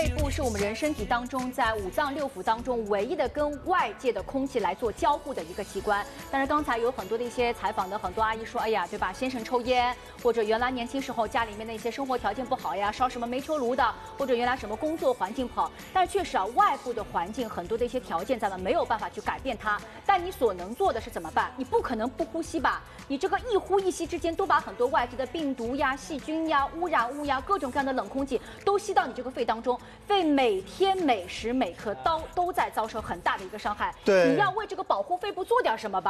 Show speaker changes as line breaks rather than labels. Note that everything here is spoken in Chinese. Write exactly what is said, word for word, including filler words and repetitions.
肺部是我们人身体当中在五脏六腑当中唯一的跟外界的空气来做交互的一个器官。但是刚才有很多的一些采访的很多阿姨说，哎呀，对吧？先生抽烟，或者原来年轻时候家里面的一些生活条件不好呀，烧什么煤球炉的，或者原来什么工作环境不好。但是确实啊，外部的环境很多的一些条件咱们没有办法去改变它。但你所能做的是怎么办？你不可能不呼吸吧？你这个一呼一吸之间都把很多外界的病毒呀、细菌呀、污染物呀、各种各样的冷空气都吸到你这个肺当中，肺每天每时每刻都都在遭受很大的一个伤害。
对，
你要为这个保护肺部做点什么吧。